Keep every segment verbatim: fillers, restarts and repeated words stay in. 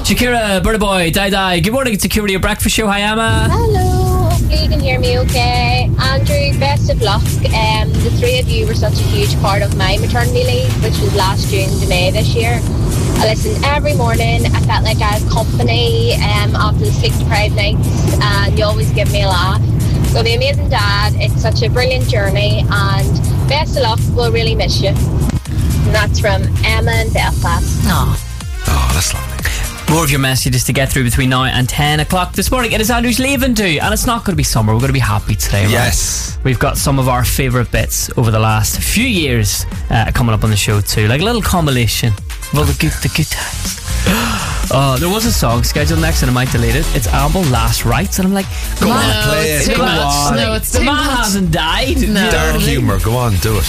Shakira, Burna Boy, Die Die. Good morning, it's the Q Radio Breakfast Show. Hi, Emma. Hello, hopefully you can hear me okay. Andrew, best of luck. Um, the three of you were such a huge part of my maternity leave, which was last June to May this year. I listened every morning. I felt like I had company um, after the sleep-deprived nights, and you always give me a laugh. So the amazing dad, it's such a brilliant journey, and best of luck, we'll really miss you. And that's from Emma in Belfast. Aww. Oh, that's lovely. More of your messages to get through between now and ten o'clock this morning. It is Andrew's leaving do, and it's not going to be summer. We're going to be happy today, right? Yes. We've got some of our favourite bits over the last few years uh, coming up on the show too, like a little compilation of all the good, the good times. Oh, there was a song scheduled next and I might delete it. It's Amble Last Rites, and I'm like, go on, no, play it. Too Go much. on. No, it's the man much. hasn't died. No. Dark humour, go on, do it.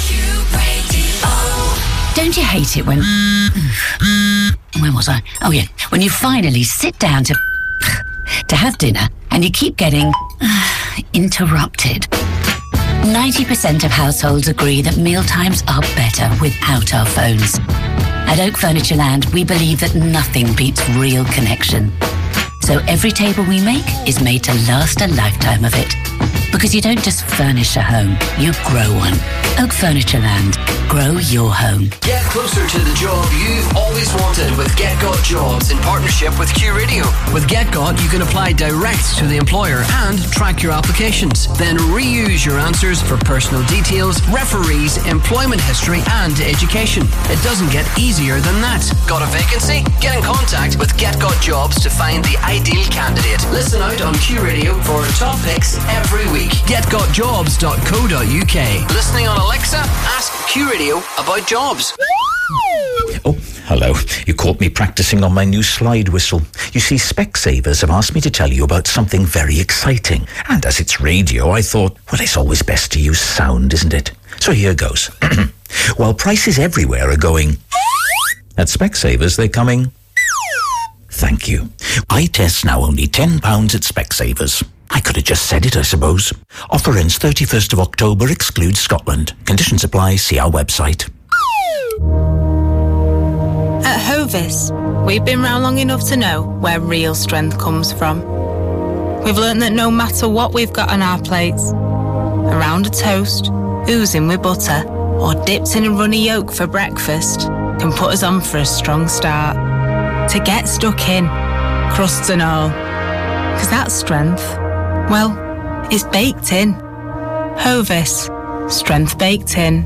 Don't you hate it when... Where was I? Oh, yeah. When you finally sit down to... to have dinner and you keep getting... interrupted. ninety percent of households agree that mealtimes are better without our phones. At Oak Furniture Land, we believe that nothing beats real connection. So every table we make is made to last a lifetime of it. Because you don't just furnish a home, you grow one. Oak Furniture Land. Grow your home. Get closer to the job you've always wanted with Get Got Jobs in partnership with Q Radio. With Get Got, you can apply direct to the employer and track your applications. Then reuse your answers for personal details, referees, employment history and education. It doesn't get easier than that. Got a vacancy? Get in contact with Get Got Jobs to find the ideal candidate. Listen out on Q Radio for top picks every week. get got jobs dot co dot u k. Listening on Alexa? Ask Q Radio about jobs. Oh, hello. You caught me practicing on my new slide whistle. You see, Specsavers have asked me to tell you about something very exciting. And as it's radio, I thought, well, it's always best to use sound, isn't it? So here goes. While prices everywhere are going... at Specsavers, they're coming... Thank you. Eye tests now only ten pounds at Specsavers. I could have just said it, I suppose. Offer ends thirty-first of October, excludes Scotland. Conditions apply, see our website. At Hovis, we've been round long enough to know where real strength comes from. We've learnt that no matter what we've got on our plates, around a toast, oozing with butter, or dipped in a runny yolk for breakfast, can put us on for a strong start. To get stuck in, crusts and all. Because that strength, well, is baked in. Hovis, strength baked in.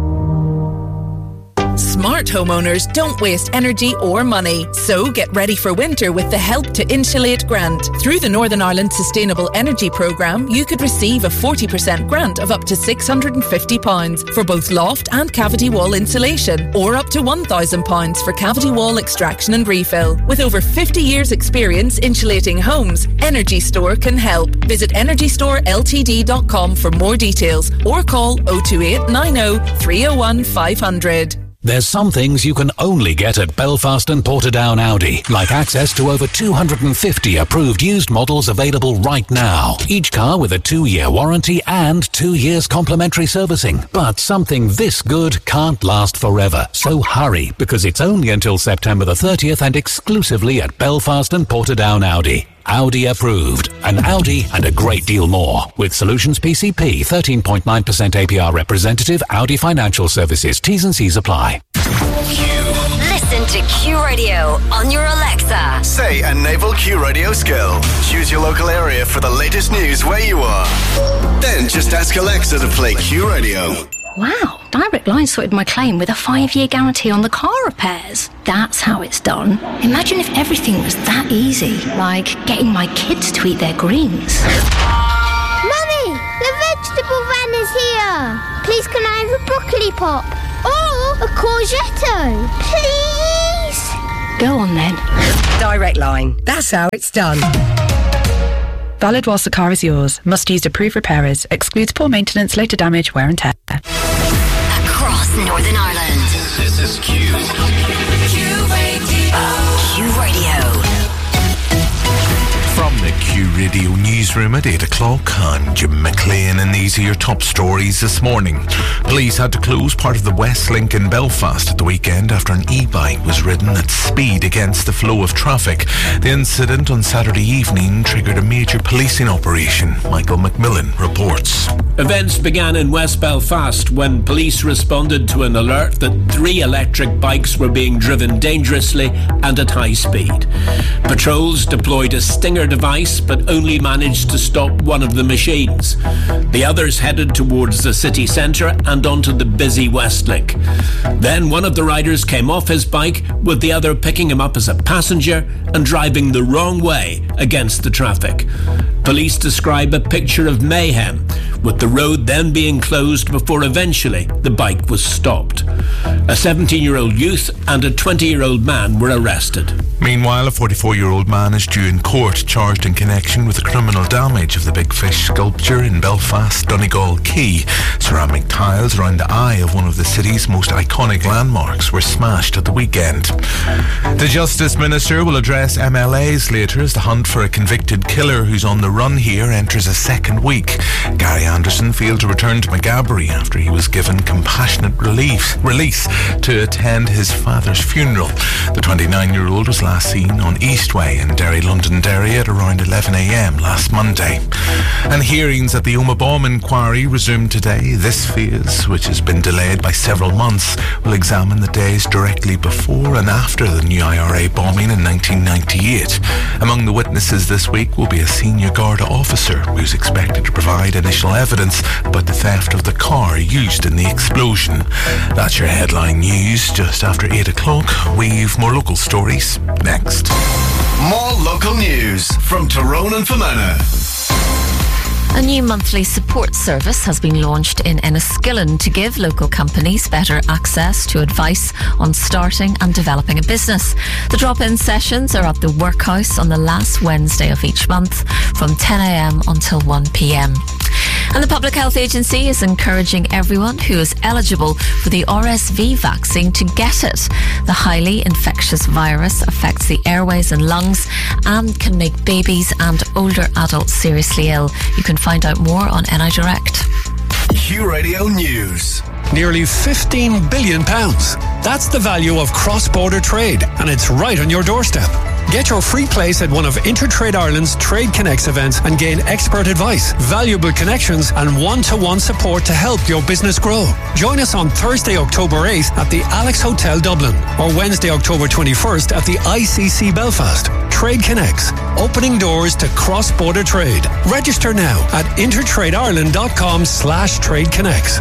Smart homeowners don't waste energy or money, so get ready for winter with the Help to Insulate grant. Through the Northern Ireland Sustainable Energy Programme, you could receive a forty percent grant of up to six hundred fifty pounds for both loft and cavity wall insulation, or up to one thousand pounds for cavity wall extraction and refill. With over fifty years experience insulating homes, Energy Store can help. Visit energy store l t d dot com for more details, or call oh two eight nine oh three oh one five hundred. There's some things you can only get at Belfast and Portadown Audi, like access to over two hundred fifty approved used models available right now. Each car with a two-year warranty and two years complimentary servicing. But something this good can't last forever. So hurry, because it's only until September the thirtieth and exclusively at Belfast and Portadown Audi. Audi approved. An Audi and a great deal more. With Solutions P C P, thirteen point nine percent A P R representative, Audi Financial Services. T's and C's apply. Listen to Q Radio on your Alexa. Say a naval Q Radio skill. Choose your local area for the latest news where you are. Then just ask Alexa to play Q Radio. Wow, Direct Line sorted my claim with a five-year guarantee on the car repairs. That's how it's done. Imagine if everything was that easy, like getting my kids to eat their greens. Mummy, the vegetable van is here. Please can I have a broccoli pop? Or a courgette? Please? Go on then. Direct Line. That's how it's done. Valid whilst the car is yours. Must use approved repairers. Excludes poor maintenance, later damage, wear and tear. Across Northern Ireland. This is Q. Q Radio. Q Radio. From the Q Radio Newsroom at eight o'clock. I'm Jim McLean, and these are your top stories this morning. Police had to close part of the West Link in Belfast at the weekend after an e-bike was ridden at speed against the flow of traffic. The incident on Saturday evening triggered a major policing operation. Michael McMillan reports. Events began in West Belfast when police responded to an alert that three electric bikes were being driven dangerously and at high speed. Patrols deployed a stinger device but only managed to stop one of the machines. The others headed towards the city centre and onto the busy West Link. Then one of the riders came off his bike, with the other picking him up as a passenger and driving the wrong way against the traffic. Police describe a picture of mayhem, with the road then being closed before eventually the bike was stopped. A seventeen-year-old youth and a twenty-year-old man were arrested. Meanwhile, a forty-four-year-old man is due in court, charged in connection with the criminal damage of the Big Fish sculpture in Belfast Donegal Quay. Ceramic tiles around the eye of one of the city's most iconic landmarks were smashed at the weekend. The Justice Minister will address M L As later as the hunt for a convicted killer who's on the run here enters a second week. Gary Anderson failed to return to Maghaberry after he was given compassionate relief, release to attend his father's funeral. The twenty-nine-year-old was last seen on Eastway in Derry, Londonderry at around eleven a.m. last Monday. And hearings at the Omagh bomb inquiry resumed today. This phase, which has been delayed by several months, will examine the days directly before and after the new I R A bombing in nineteen ninety-eight. Among the witnesses this week will be a senior Garda officer who's expected to provide initial evidence about the theft of the car used in the explosion. That's your headline news. Just after eight o'clock, we've more local stories next. More local news from Tyrone and Fermanagh. A new monthly support service has been launched in Enniskillen to give local companies better access to advice on starting and developing a business. The drop-in sessions are at the Workhouse on the last Wednesday of each month from ten a.m. until one p.m. And the Public Health Agency is encouraging everyone who is eligible for the R S V vaccine to get it. The highly infectious virus affects the airways and lungs and can make babies and older adults seriously ill. You can find out more on N I Direct. Q Radio News. Nearly fifteen billion pounds. That's the value of cross-border trade, and it's right on your doorstep. Get your free place at one of Intertrade Ireland's Trade Connects events and gain expert advice, valuable connections and one-to-one support to help your business grow. Join us on Thursday, October eighth at the Alex Hotel Dublin or Wednesday, October twenty-first at the I C C Belfast. Trade Connects, opening doors to cross-border trade. Register now at intertradeireland.com slash trade connects.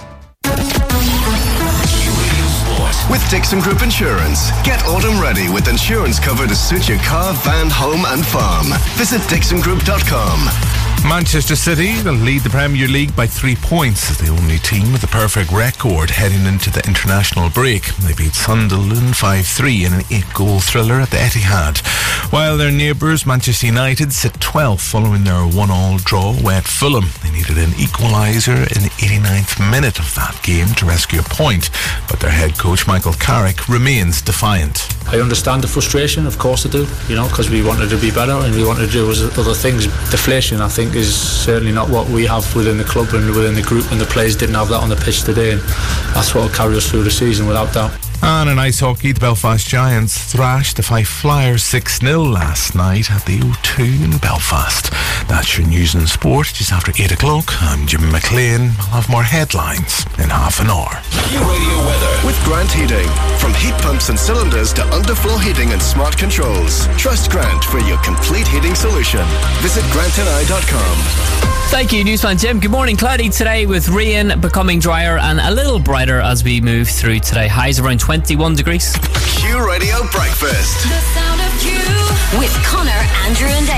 With Dixon Group Insurance, get autumn ready with insurance cover to suit your car, van, home and farm. Visit dixon group dot com. Manchester City will lead the Premier League by three points as the only team with a perfect record heading into the international break. They beat Sunderland five three in an eight-goal thriller at the Etihad. While their neighbours Manchester United sit twelfth following their one-all draw away at Fulham. They needed an equaliser in the eighty-ninth minute of that game to rescue a point, but their head coach Michael Carrick remains defiant. I understand the frustration, of course I do, you know, because we wanted to be better and we wanted to do other things. Deflation, I think, is certainly not what we have within the club and within the group, and the players didn't have that on the pitch today, and that's what will carry us through the season without doubt. And in ice hockey, the Belfast Giants thrashed the Fife Flyers six nil last night at the O two in Belfast. That's your news and sport just after eight o'clock. I'm Jim McLean. I'll have more headlines in half an hour. Q Radio weather with Grant Heating. From heat pumps and cylinders to underfloor heating and smart controls, trust Grant for your complete heating solution. Visit grant n i dot com. Thank you, Newsman Jim. Good morning. Cloudy today with rain becoming drier and a little brighter as we move through today. Highs around twenty-one degrees. Q Radio Breakfast. The sound of Q with Connor, Andrew and